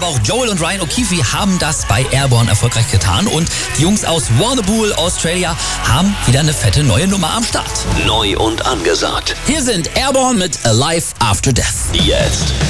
aber auch Joel und Ryan O'Keefe haben das bei Airborne erfolgreich getan. Und die Jungs aus Warrnambool, Australia, haben wieder eine fette neue Nummer am Start. Neu und angesagt. Hier sind Airborne mit Alive After Death. Jetzt.